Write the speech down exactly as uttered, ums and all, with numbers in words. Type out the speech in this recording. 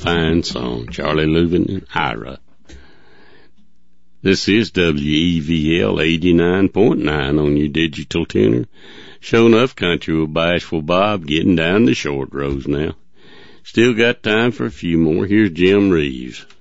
fine song. Charlie Louvin and Ira. This is W E V L eighty-nine point nine on your digital tuner. Show enough country with Bashful Bob getting down the short rows now. Still got time for a few more. Here's Jim Reeves.